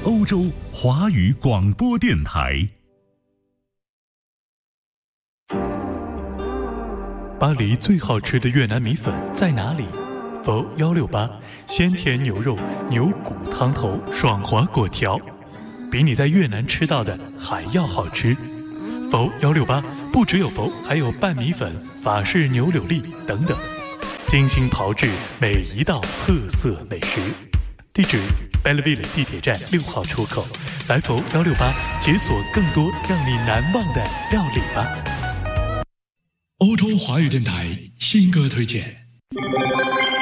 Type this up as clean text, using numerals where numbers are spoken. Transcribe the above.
欧洲华语广播电台。 巴黎最好吃的越南米粉在哪里？否168，鲜甜牛肉、牛骨汤头、爽滑果条，比你在越南吃到的还要好吃。否168不只有否，还有拌米粉、法式牛柳粒等等，精心炮制每一道特色美食。地址：Belleville 地铁站6号出口。来否168解锁更多让你难忘的料理吧。 欧洲华语电台新歌推荐。